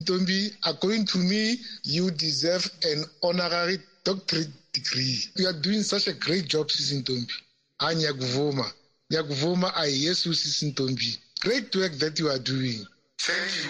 Ntombi, according to me, you deserve an honorary doctorate degree. You are doing such a great job, Sisi Ntombi. Nyakuvuma, I yes, Sisi Ntombi. Great work that you are doing. Thank you.